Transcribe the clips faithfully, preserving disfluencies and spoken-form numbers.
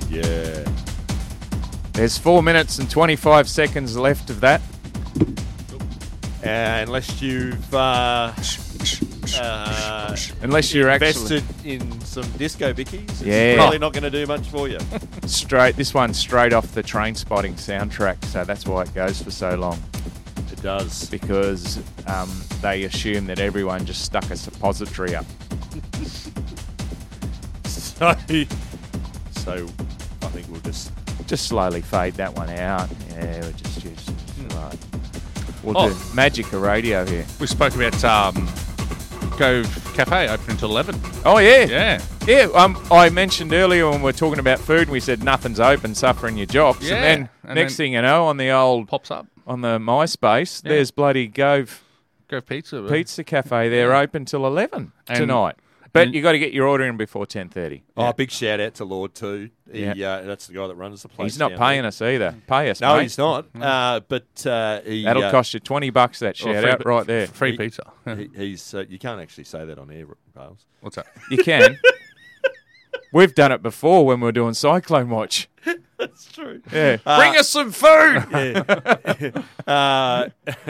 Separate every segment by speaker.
Speaker 1: Yeah.
Speaker 2: There's four minutes and twenty-five seconds left of that.
Speaker 1: Uh, unless you've uh, uh,
Speaker 2: Unless you're
Speaker 1: invested in some disco bickies, it's
Speaker 2: Yeah.
Speaker 1: probably not going to do much for you.
Speaker 2: actually straight. This one's straight off the Train Spotting soundtrack, so that's why it goes for so long.
Speaker 1: It does.
Speaker 2: Because um, they assume that everyone just stuck a suppository up.
Speaker 1: So, so I think we'll just...
Speaker 2: Just slowly fade that one out. Yeah, we'll just use right. We'll
Speaker 3: Oh.
Speaker 2: do Magic of Radio here.
Speaker 3: We spoke about um, Cove Cafe open until eleven.
Speaker 2: Oh yeah,
Speaker 3: Yeah.
Speaker 2: yeah. Um, I mentioned earlier when we were talking about food, and we said nothing's open, suffering your jocks.
Speaker 3: Yeah,
Speaker 2: And then
Speaker 3: and
Speaker 2: next
Speaker 3: then-
Speaker 2: thing you know, on the old
Speaker 3: Pops up.
Speaker 2: on the MySpace,
Speaker 3: Yeah.
Speaker 2: there's bloody Gove
Speaker 3: Go Pizza.
Speaker 2: Pizza Cafe. They're open till eleven
Speaker 3: And-
Speaker 2: tonight. But
Speaker 3: and-
Speaker 2: you got to get your order in before ten thirty.
Speaker 1: Oh, big shout out to Lord too. He,
Speaker 2: Yeah.
Speaker 1: uh, that's the guy that runs the place.
Speaker 2: He's not
Speaker 1: down
Speaker 2: paying
Speaker 1: there.
Speaker 2: us either. Pay us,
Speaker 1: No,
Speaker 2: mate.
Speaker 1: he's not. Uh, but uh, he,
Speaker 2: That'll
Speaker 1: uh,
Speaker 2: cost you twenty bucks. That
Speaker 3: Or
Speaker 2: shout
Speaker 3: free
Speaker 2: out
Speaker 3: pi-
Speaker 2: right there.
Speaker 3: Free
Speaker 1: He-
Speaker 3: pizza.
Speaker 1: He, he's. Uh, you can't actually say that on air, Bales.
Speaker 3: What's that?
Speaker 2: You can. We've done it before when we were doing Cyclone Watch.
Speaker 1: That's true.
Speaker 2: Yeah. Bring us some food.
Speaker 1: Yeah. uh,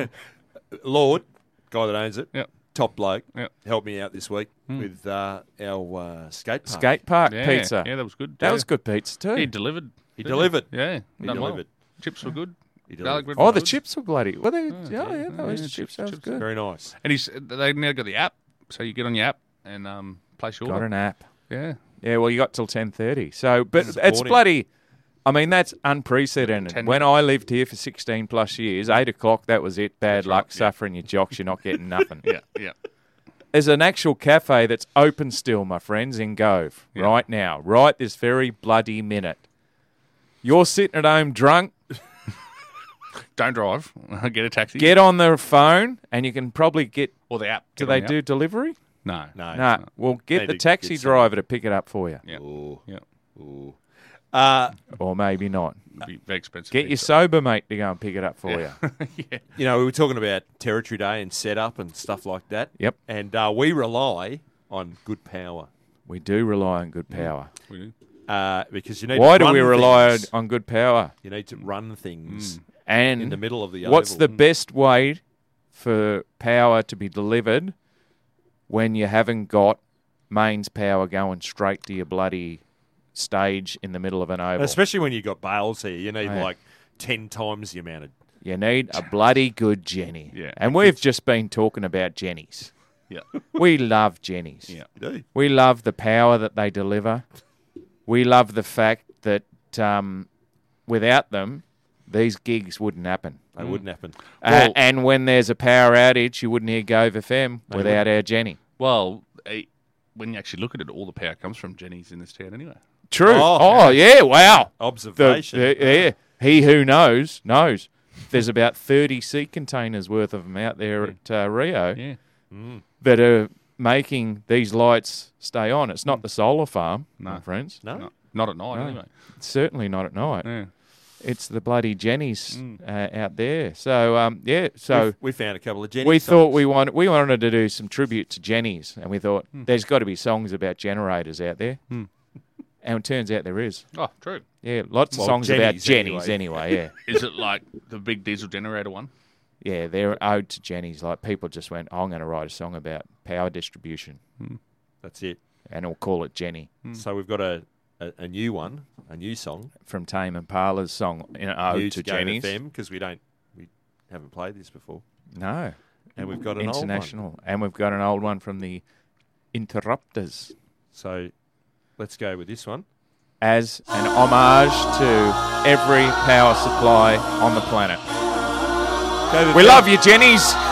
Speaker 1: Lord, guy that owns it,
Speaker 3: Yep.
Speaker 1: top bloke,
Speaker 3: Yep.
Speaker 1: helped me out this week with uh, our uh, skate park.
Speaker 2: Skate park
Speaker 3: Yeah.
Speaker 2: pizza.
Speaker 3: Yeah, that was good.
Speaker 2: That
Speaker 3: yeah.
Speaker 2: was good pizza too.
Speaker 3: He delivered.
Speaker 1: He
Speaker 3: didn't
Speaker 1: delivered.
Speaker 3: Yeah.
Speaker 1: He
Speaker 3: done well.
Speaker 1: delivered.
Speaker 3: Chips were good.
Speaker 1: He
Speaker 3: Garlic
Speaker 1: delivered.
Speaker 3: bread
Speaker 2: Oh,
Speaker 3: was
Speaker 2: the
Speaker 3: good.
Speaker 2: chips were bloody. Well, they, oh, yeah, yeah, those
Speaker 3: yeah,
Speaker 2: chips,
Speaker 3: chips-
Speaker 2: that was
Speaker 3: chips.
Speaker 2: good.
Speaker 1: Very nice.
Speaker 3: And he's they now got the app, so you get on your app and um, place your
Speaker 2: Got
Speaker 3: order.
Speaker 2: an app.
Speaker 3: Yeah.
Speaker 2: Yeah, well, you got till ten thirty. So, but
Speaker 1: Support
Speaker 2: it's
Speaker 1: him.
Speaker 2: bloody. I mean, that's unprecedented.
Speaker 3: Ten
Speaker 2: When I lived here for sixteen plus years, eight o'clock, that was it. Bad
Speaker 3: That's
Speaker 2: luck,
Speaker 3: right, yeah.
Speaker 2: suffering your jocks. You're not getting nothing.
Speaker 3: Yeah. Yeah.
Speaker 2: There's an actual cafe that's open still, my friends, in Gove
Speaker 3: Yeah.
Speaker 2: right now, right this very bloody minute. You're sitting at home drunk.
Speaker 3: Don't drive. Get a taxi.
Speaker 2: Get on the phone, and you can probably get.
Speaker 3: or the app.
Speaker 2: Do
Speaker 3: Get on
Speaker 2: they
Speaker 3: the
Speaker 2: do
Speaker 3: app.
Speaker 2: delivery?
Speaker 3: No.
Speaker 1: No.
Speaker 2: No. Well, get
Speaker 1: Need
Speaker 2: the
Speaker 1: to
Speaker 2: taxi
Speaker 1: get some-
Speaker 2: driver to pick it up for you,
Speaker 3: Yeah.
Speaker 1: Ooh.
Speaker 3: Yeah.
Speaker 1: Ooh. Uh,
Speaker 2: or maybe not.
Speaker 3: It'd be very expensive.
Speaker 2: Get your
Speaker 3: pizza.
Speaker 2: sober mate to go and pick it up for
Speaker 3: Yeah.
Speaker 2: you.
Speaker 3: yeah.
Speaker 1: you know, we were talking about Territory Day and setup and stuff like that.
Speaker 2: Yep.
Speaker 1: And uh, we rely on good power
Speaker 2: We do rely on good power.
Speaker 3: We do.
Speaker 1: uh, because you need.
Speaker 2: Why
Speaker 1: to
Speaker 2: do
Speaker 1: run
Speaker 2: we rely
Speaker 1: things.
Speaker 2: on good power?
Speaker 1: You need to run things
Speaker 2: And
Speaker 1: in the middle of the.
Speaker 2: what's
Speaker 1: oval.
Speaker 2: the best way for power to be delivered when you haven't got mains power going straight to your bloody stage in the middle of an oval?
Speaker 1: Especially when you've got bales here, you need
Speaker 2: Oh, yeah.
Speaker 1: like ten times the amount of.
Speaker 2: You need a bloody good Jenny.
Speaker 3: Yeah.
Speaker 2: And we've just been talking about Jennies.
Speaker 3: Yeah.
Speaker 2: We love Jennies.
Speaker 3: Yeah.
Speaker 1: You do.
Speaker 2: We love the power that they deliver. We love the fact that um, without them, these gigs wouldn't happen.
Speaker 1: They wouldn't happen.
Speaker 2: Uh,
Speaker 3: Well-
Speaker 2: and when there's a power outage, you wouldn't hear Gove F M without our Jenny.
Speaker 3: Well, eh, when you actually look at it, all the power comes from Jenny's in this town anyway.
Speaker 2: True.
Speaker 1: Oh,
Speaker 2: Oh, yeah, wow. The,
Speaker 1: Observation.
Speaker 2: the- yeah. He who knows, knows. There's about thirty sea containers worth of them out there at uh, Rio
Speaker 3: Yeah.
Speaker 2: that are making these lights stay on. It's not the solar farm,
Speaker 3: No.
Speaker 2: my friends.
Speaker 1: no.
Speaker 3: No, not at night
Speaker 2: No.
Speaker 3: anyway.
Speaker 2: It's certainly not at night.
Speaker 3: Yeah.
Speaker 2: It's the bloody Jennies uh, out there. So, um, yeah, so...
Speaker 1: We've- we found a couple of Jenny.
Speaker 2: we thought
Speaker 1: songs.
Speaker 2: we wanted we wanted to do some tribute to Jennies, and we thought
Speaker 3: Hmm.
Speaker 2: there's got to be songs about generators out there, and it turns out there is.
Speaker 3: Oh, true.
Speaker 2: Yeah, lots
Speaker 1: Well,
Speaker 2: of songs about
Speaker 1: Jennies
Speaker 2: Jennies
Speaker 1: anyway.
Speaker 2: anyway.
Speaker 3: Is it like the big diesel generator one?
Speaker 2: Yeah, yeah, they're ode to Jennies. Like people just went, I'm going to write a song about power distribution,
Speaker 1: That's it.
Speaker 2: and we'll call it Jenny
Speaker 1: So we've got a, a, a new one, a new song.
Speaker 2: from Tame Impala's song, you know, ode
Speaker 1: new
Speaker 2: to
Speaker 1: Go
Speaker 2: Jennies.
Speaker 1: F M because we don't, we haven't played this before,
Speaker 2: No,
Speaker 1: and we've got an
Speaker 2: international,
Speaker 1: old one.
Speaker 2: and we've got an old one from the Interrupters.
Speaker 1: So let's go with this one.
Speaker 2: As an homage to every power supply on the planet.
Speaker 1: Go
Speaker 2: We love you, Jennies.